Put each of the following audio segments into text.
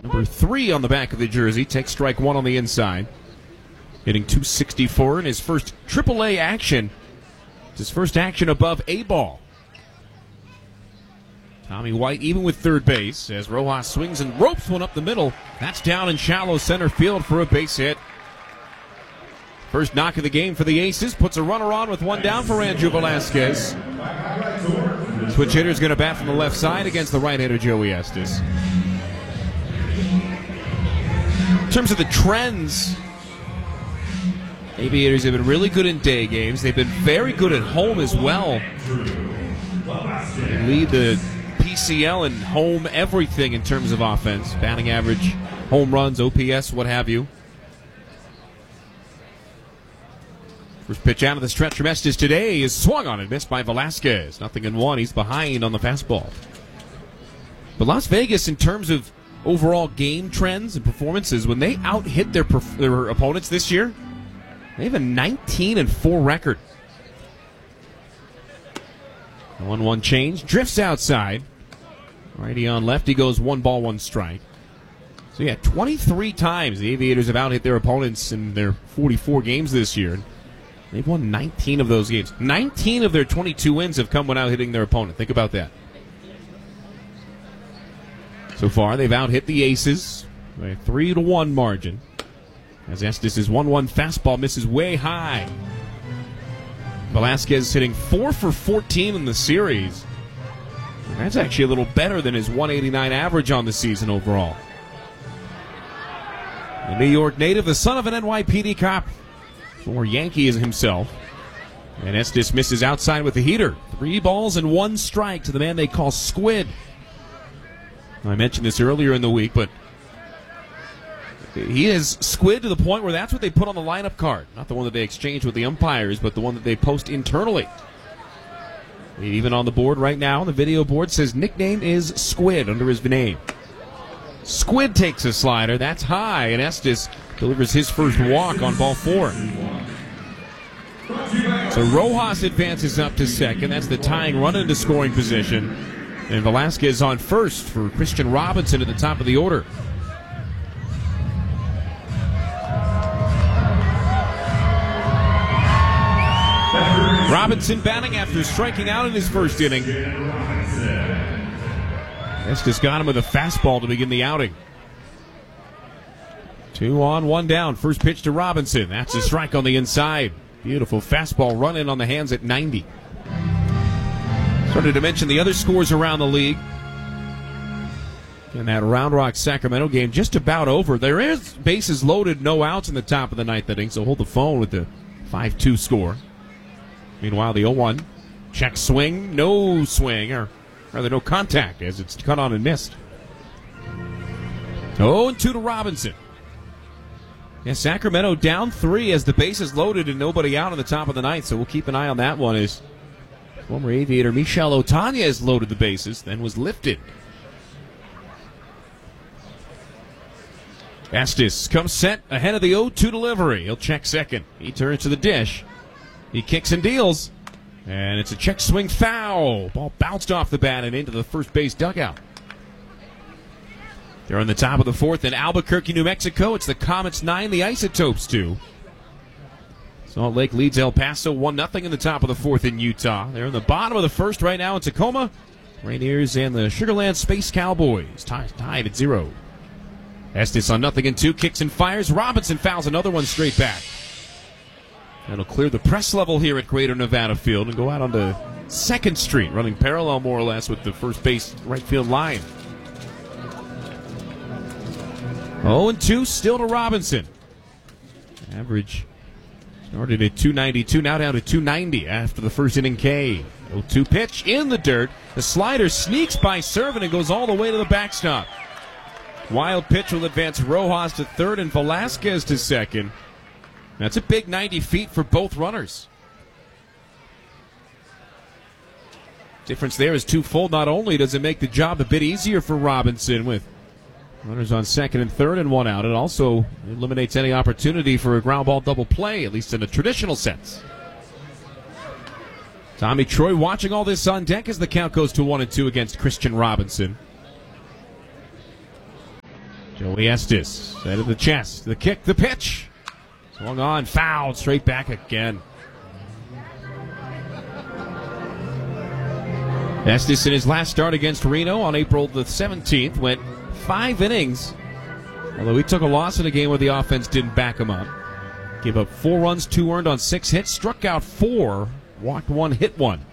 Number 3 on the back of the jersey. Takes strike 1 on the inside. Hitting .264 in his first AAA action. It's his first action above A ball. Tommy White even with third base as Rojas swings and ropes one up the middle. That's down in shallow center field for a base hit. First knock of the game for the Aces. Puts a runner on with one down for Andrew Velasquez. Switch hitter's going to bat from the left side against the right hitter Joey Estes. In terms of the trends, Aviators have been really good in day games. They've been very good at home as well. They lead the PCL in home everything in terms of offense. Batting average, home runs, OPS, what have you. First pitch out of the stretch from Estes today is swung on and missed by Velasquez. 0-1. He's behind on the fastball. But Las Vegas, in terms of overall game trends and performances, when they out-hit their opponents this year, they have a 19-4 record. 1-1 change. Drifts outside. Righty on lefty goes 1 ball, 1 strike. So, 23 times the Aviators have out-hit their opponents in their 44 games this year. They've won 19 of those games. 19 of their 22 wins have come when out-hitting their opponent. Think about that. So far, they've out-hit the Aces by a 3-1 margin. As Estes' 1-1 fastball misses way high. Velasquez hitting 4 for 14 in the series. That's actually a little better than his 189 average on the season overall. The New York native, the son of an NYPD cop, former Yankee is himself. And Estes misses outside with the heater. 3 balls and 1 strike to the man they call Squid. I mentioned this earlier in the week, but he is Squid to the point where that's what they put on the lineup card. Not the one that they exchange with the umpires, but the one that they post internally. Even on the board right now, the video board says nickname is Squid under his name. Squid takes a slider. That's high, and Estes delivers his first walk on ball 4. So Rojas advances up to second. That's the tying run into scoring position. And Velasquez on first for Christian Robinson at the top of the order. Robinson batting after striking out in his first inning. Estes got him with a fastball to begin the outing. 2 on, 1 down. First pitch to Robinson. That's a strike on the inside. Beautiful fastball run in on the hands at 90. Started to mention the other scores around the league. And that Round Rock Sacramento game just about over. There is bases loaded, no outs in the top of the 9th inning, so hold the phone with the 5-2 score. Meanwhile, the 0-1 check swing, no swing, or rather no contact as it's cut on and missed. 0-2 to Robinson. Sacramento down 3 as the bases loaded and nobody out on the top of the 9th, so we'll keep an eye on that one as former Aviator Michel Otañez loaded the bases, then was lifted. Estes comes set ahead of the 0-2 delivery. He'll check second. He turns to the dish. He kicks and deals. And it's a check swing foul. Ball bounced off the bat and into the first base dugout. They're on the top of the 4th in Albuquerque, New Mexico. It's the Comets 9, the Isotopes 2. Salt Lake leads El Paso 1-0 in the top of the 4th in Utah. They're in the bottom of the 1st right now in Tacoma. Rainiers and the Sugarland Space Cowboys tied at 0. Estes on 0-2, kicks and fires. Robinson fouls another one straight back. That'll clear the press level here at Greater Nevada Field and go out onto 2nd Street, running parallel more or less with the first base right field line. 0-2 still to Robinson. Average started at 292, now down to 290 after the first inning K. 0-2 pitch in the dirt. The slider sneaks by Servant and goes all the way to the backstop. Wild pitch will advance Rojas to 3rd and Velasquez to 2nd. That's a big 90 feet for both runners. Difference there is twofold. Not only does it make the job a bit easier for Robinson with runners on 2nd and 3rd and 1 out, it also eliminates any opportunity for a ground ball double play, at least in a traditional sense. Tommy Troy watching all this on deck as the count goes to 1-2 against Christian Robinson. Joey Estes, head of the chest, the kick, the pitch. Swung on, fouled, straight back again. Estes in his last start against Reno on April the 17th went 5 innings. Although he took a loss in a game where the offense didn't back him up. Gave up 4 runs, 2 earned on 6 hits, struck out 4, walked 1, hit 1.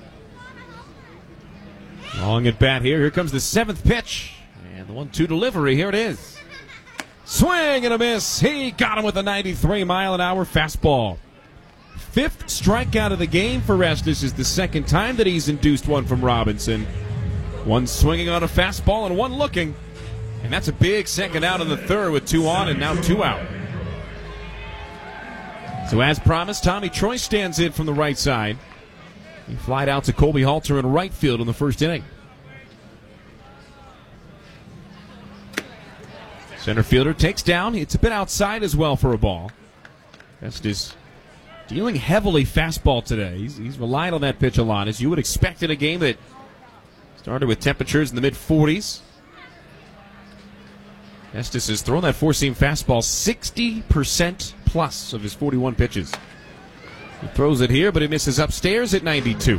Long at bat here. Here comes the 7th pitch. And the 1-2 delivery. Here it is. Swing and a miss. He got him with a 93-mile-an-hour fastball. 5th strikeout of the game for Estes is the 2nd time that he's induced one from Robinson. 1 swinging on a fastball and 1 looking. And that's a big second out in the 3rd with 2 on and now 2 out. So as promised, Tommy Troy stands in from the right side. He flied out to Colby Halter in right field in the 1st inning. Center fielder takes down. It's a bit outside as well for a ball. Estes dealing heavily fastball today. He's relied on that pitch a lot, as you would expect in a game that started with temperatures in the mid-40s. Estes has thrown that 4-seam fastball 60% plus of his 41 pitches. He throws it here, but he misses upstairs at 92.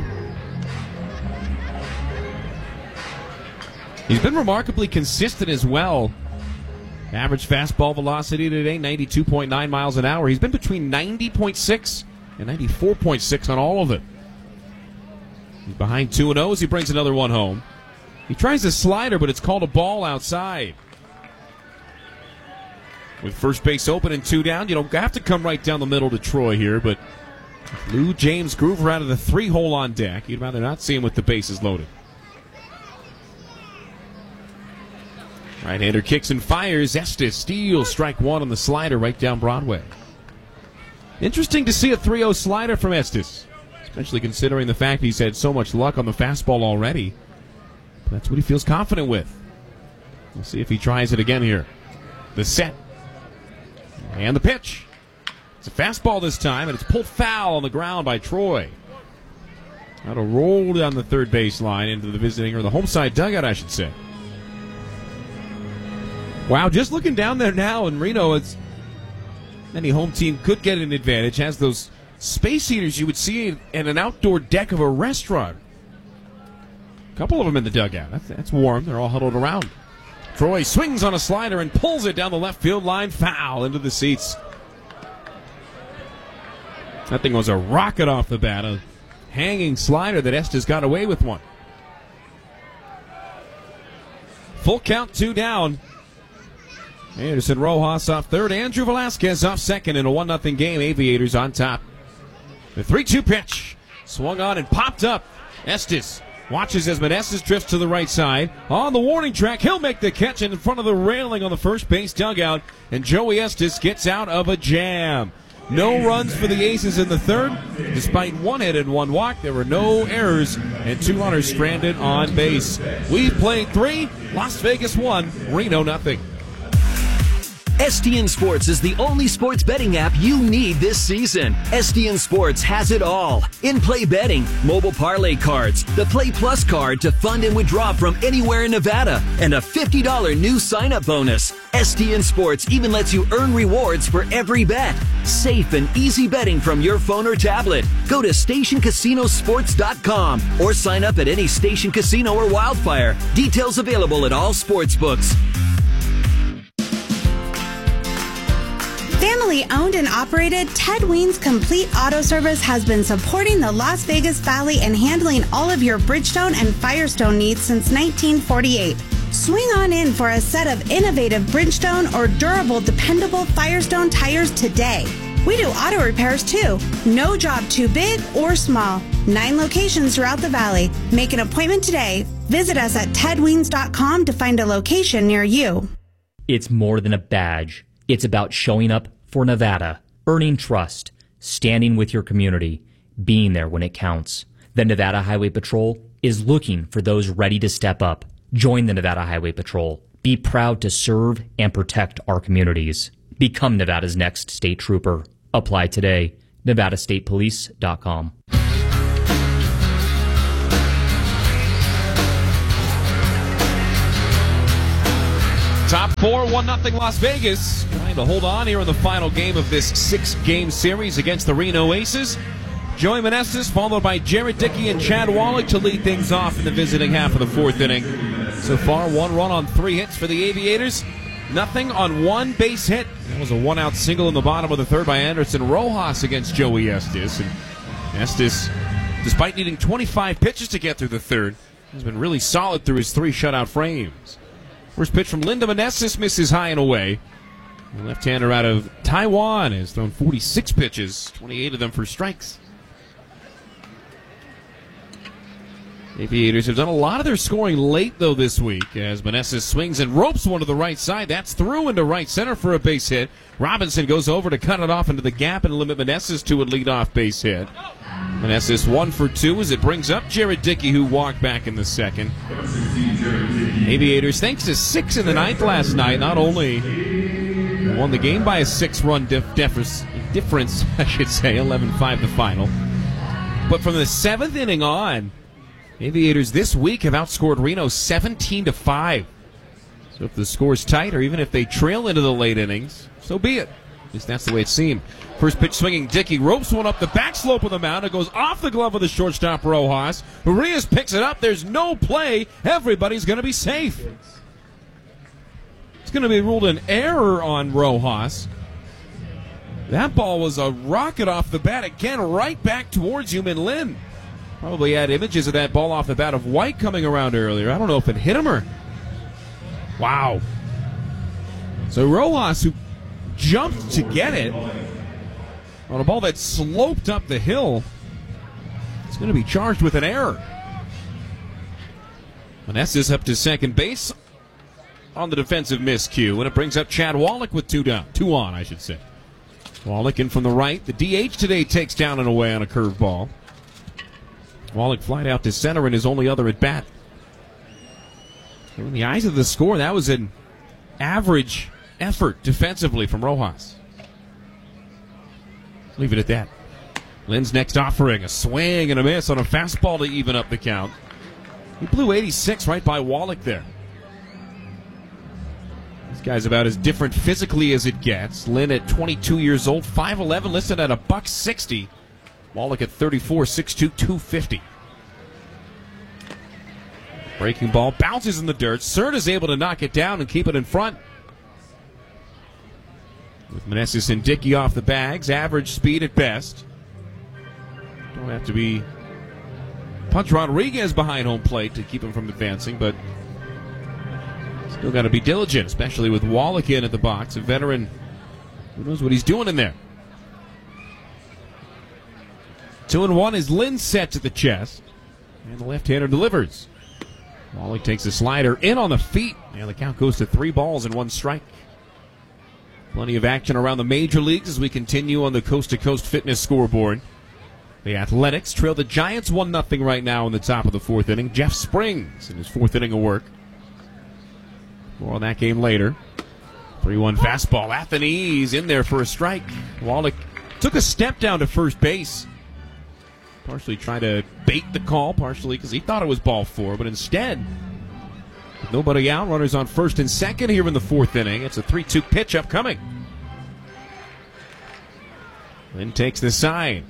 He's been remarkably consistent as well. Average fastball velocity today, 92.9 miles an hour. He's been between 90.6 and 94.6 on all of it. He's behind 2-0 as he brings another one home. He tries a slider, but it's called a ball outside. With first base open and 2 down, you don't have to come right down the middle to Troy here, but Lou James Groover out of the 3-hole on deck. You'd rather not see him with the bases loaded. Right-hander kicks and fires. Estes steals strike 1 on the slider right down Broadway. Interesting to see a 3-0 slider from Estes, especially considering the fact he's had so much luck on the fastball already. But that's what he feels confident with. We'll see if he tries it again here. The set. And the pitch. It's a fastball this time, and it's pulled foul on the ground by Troy. That'll roll down the third baseline into the visiting, or the home side dugout, I should say. Wow, just looking down there now in Reno, it's any home team could get an advantage. Has those space heaters you would see in an outdoor deck of a restaurant. A couple of them in the dugout. That's warm. They're all huddled around. Troy swings on a slider and pulls it down the left field line. Foul into the seats. That thing was a rocket off the bat. A hanging slider that Estes got away with one. Full count, 2 down. Anderson Rojas off third. Andrew Velasquez off second in a 1-0 game. Aviators on top. The 3-2 pitch. Swung on and popped up. Estes watches as Meneses drifts to the right side. On the warning track, he'll make the catch in front of the railing on the first base dugout. And Joey Estes gets out of a jam. No runs for the Aces in the 3rd. Despite 1 hit and 1 walk, there were no errors and 2 runners stranded on base. We've played 3. Las Vegas 1. Reno 0. STN Sports is the only sports betting app you need this season. STN Sports has it all. In-play betting, mobile parlay cards, the Play Plus card to fund and withdraw from anywhere in Nevada, and a $50 new sign-up bonus. STN Sports even lets you earn rewards for every bet. Safe and easy betting from your phone or tablet. Go to StationCasinoSports.com or sign up at any Station Casino or Wildfire. Details available at all sportsbooks. Family owned and operated, Ted Weens Complete Auto Service has been supporting the Las Vegas Valley and handling all of your Bridgestone and Firestone needs since 1948. Swing on in for a set of innovative Bridgestone or durable, dependable Firestone tires today. We do auto repairs too. No job too big or small. 9 locations throughout the valley. Make an appointment today. Visit us at tedweens.com to find a location near you. It's more than a badge. It's about showing up for Nevada, earning trust, standing with your community, being there when it counts. The Nevada Highway Patrol is looking for those ready to step up. Join the Nevada Highway Patrol. Be proud to serve and protect our communities. Become Nevada's next state trooper. Apply today. NevadaStatePolice.com. Top four, 1-0 Las Vegas. Trying to hold on here in the final game of this 6-game series against the Reno Aces. Joey Meneses followed by Jared Dickey and Chad Wallach to lead things off in the visiting half of the fourth inning. So far, 1 run on 3 hits for the Aviators. Nothing on 1 base hit. That was a 1-out single in the bottom of the third by Anderson Rojas against Joey Estes. And Estes, despite needing 25 pitches to get through the third, has been really solid through his 3 shutout frames. First pitch from Linda Meneses misses high and away. The left-hander out of Taiwan has thrown 46 pitches, 28 of them for strikes. Aviators have done a lot of their scoring late, though, this week, as Meneses swings and ropes one to the right side. That's through into right center for a base hit. Robinson goes over to cut it off into the gap and limit Meneses to a leadoff base hit. Meneses 1 for 2 as it brings up Jared Dickey, who walked back in the second. Aviators, thanks to 6 in the ninth last night, not only won the game by a 6-run difference, I should say, 11-5 the final, but from the 7th inning on, Aviators this week have outscored Reno 17-5. So if the score's tight, or even if they trail into the late innings, so be it. At least that's the way it seemed. First pitch swinging, Dickey ropes one up the back slope of the mound. It goes off the glove of the shortstop, Rojas. Urias picks it up. There's no play. Everybody's going to be safe. It's going to be ruled an error on Rojas. That ball was a rocket off the bat. Again, right back towards Yumin Lin. Probably had images of that ball off the bat of White coming around earlier. I don't know if it hit him or... Wow. So Rojas, who jumped to get it on a ball that sloped up the hill, is going to be charged with an error. Meneses up to second base on the defensive miscue, and it brings up Chad Wallach with 2 down. 2 on, I should say. Wallach in from the right. The DH today takes down and away on a curveball. Wallach flied out to center in his only other at-bat. In the eyes of the score, that was an average effort defensively from Rojas. Leave it at that. Lynn's next offering, a swing and a miss on a fastball to even up the count. He blew 86 right by Wallach there. This guy's about as different physically as it gets. Lynn at 22 years old, 5'11", listed at $160. Wallach at 34, 6'2", 250. Breaking ball bounces in the dirt. Cert is able to knock it down and keep it in front. With Meneses and Dickey off the bags, average speed at best. Don't have to be punch Rodriguez behind home plate to keep him from advancing, but still got to be diligent, especially with Wallach in at the box, a veteran who knows what he's doing in there. 2-1 is Lynn set to the chest, and the left-hander delivers. Wallach takes a slider in on the feet, and the count goes to 3 balls and 1 strike. Plenty of action around the major leagues as we continue on the Coast to Coast Fitness scoreboard. The Athletics trail the Giants 1-0 right now in the top of the 4th inning. Jeff Springs in his 4th inning of work. More on that game later. 3-1 fastball. Athanase in there for a strike. Wallach took a step down to first base. Partially trying to bait the call, partially because he thought it was ball 4, but instead, with nobody out, runners on first and second here in the 4th inning. It's a 3-2 pitch upcoming. Lynn takes the sign.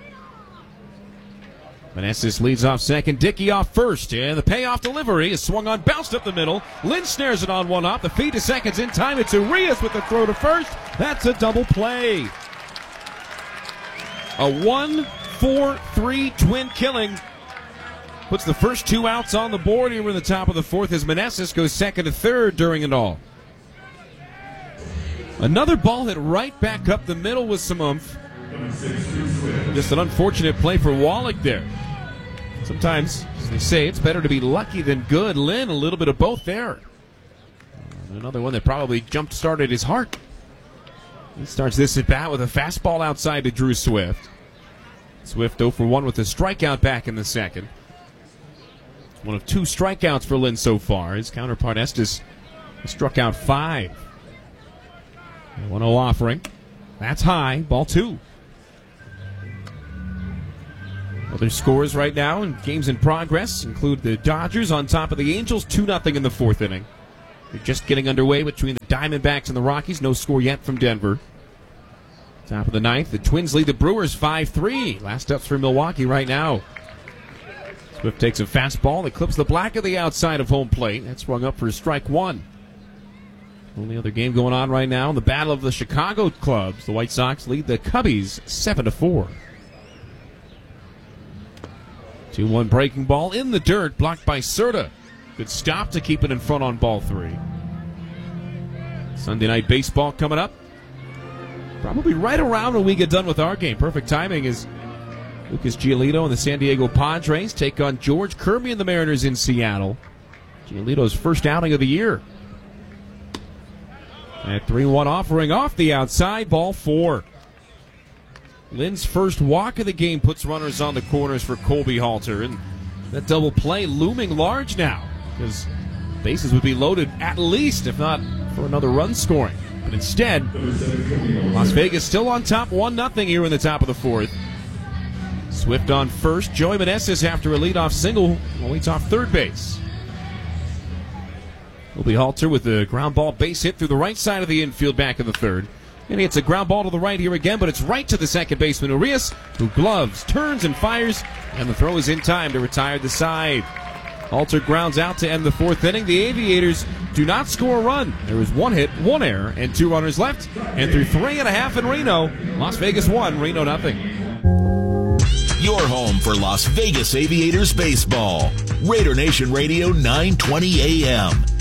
Meneses leads off second, Dickey off first, and the payoff delivery is swung on, bounced up the middle. Lynn snares it on 1 hop. The feed to second's in time. It's Urias with the throw to first. That's a double play. A 1-4-3 twin killing puts the first 2 outs on the board here in the top of the 4th as Meneses goes second to third during it all. Another ball hit right back up the middle with some oomph. Just an unfortunate play for Wallach there. Sometimes, as they say, it's better to be lucky than good. Lynn, a little bit of both there. Another one that probably jump-started his heart. He starts this at bat with a fastball outside to Drew Swift. Swift 0 for 1 with a strikeout back in the second. One of 2 strikeouts for Lynn so far. His counterpart Estes struck out 5. 1-0 offering. That's high. Ball 2. Other scores right now and games in progress include the Dodgers on top of the Angels, 2-0 in the 4th inning. They're just getting underway between the Diamondbacks and the Rockies. No score yet from Denver. Top of the ninth, the Twins lead the Brewers 5-3. Last ups for Milwaukee right now. Swift takes a fastball that clips the black of the outside of home plate. That's swung up for strike one. Only other game going on right now in the battle of the Chicago clubs. The White Sox lead the Cubbies 7-4. 2-1 breaking ball in the dirt, blocked by Cerda. Good stop to keep it in front on ball three. Sunday night baseball coming up. Probably right around when we get done with our game. Perfect timing is Lucas Giolito and the San Diego Padres take on George Kirby and the Mariners in Seattle. Giolito's first outing of the year. That 3-1 offering off the outside, ball four. Lynn's first walk of the game puts runners on the corners for Colby Halter. And that double play looming large now, because bases would be loaded at least, if not for another run scoring. But instead, Las Vegas still on top 1-0 here in the top of the fourth. Swift on first. Joey Meneses, after a leadoff single, waits off third base. Colby Halter with the ground ball base hit through the right side of the infield back in the third. And it's a ground ball to the right here again, but it's right to the second baseman, Urias, who gloves, turns, and fires, and the throw is in time to retire the side. Halter grounds out to end the fourth inning. The Aviators do not score a run. There was one hit, one error, and two runners left. And through 3.5 in Reno, Las Vegas 1, Reno 0. Your home for Las Vegas Aviators baseball. Raider Nation Radio 920 AM.